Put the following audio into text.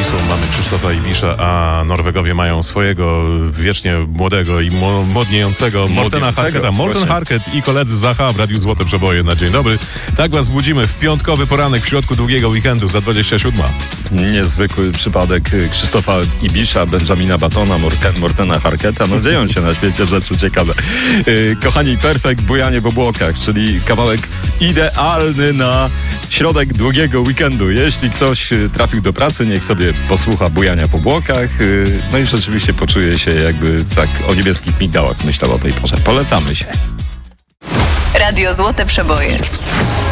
umysłu mamy Krzysztofa Ibisza, a Norwegowie mają swojego wiecznie młodego i modniejącego Mortena Harketa. Morten Harket i koledzy Zaha w Radiu Złote Przeboje na dzień dobry. Tak was budzimy w piątkowy poranek w środku długiego weekendu za 27. Niezwykły przypadek Krzysztofa Ibisza, Benjamina Batona, Mortena Harketa. No dzieją się na świecie rzeczy ciekawe. Kochani, perfekt bujanie w obłokach, czyli kawałek idealny na środek długiego weekendu. Jeśli ktoś trafił do pracy, niech sobie posłucha bujania w obłokach. No i rzeczywiście poczuje się, jakby tak o niebieskich migdałach myślał o tej porze. Polecamy się. Radio Złote Przeboje.